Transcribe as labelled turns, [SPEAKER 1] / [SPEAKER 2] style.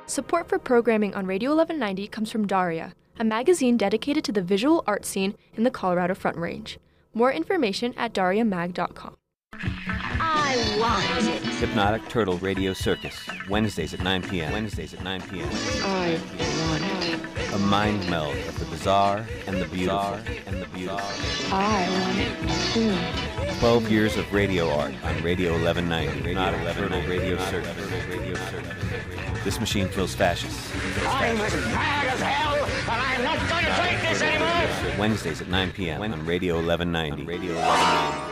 [SPEAKER 1] Support for programming on Radio 1190 comes from Daria, a magazine dedicated to the visual art scene in the Colorado Front Range. More information at dariamag.com.
[SPEAKER 2] I want it.
[SPEAKER 3] Hypnotic Turtle Radio Circus, Wednesdays at 9 p.m.
[SPEAKER 2] I want it.
[SPEAKER 3] A mind meld of the bizarre and the beautiful.
[SPEAKER 2] I want it too.
[SPEAKER 3] 12 years of radio art on Radio 1190. Hypnotic Turtle Radio Circus. This machine kills fascists.
[SPEAKER 4] I'm as mad as hell, and I'm not going to take this anymore!
[SPEAKER 3] Wednesdays at 9 p.m. on Radio 1190.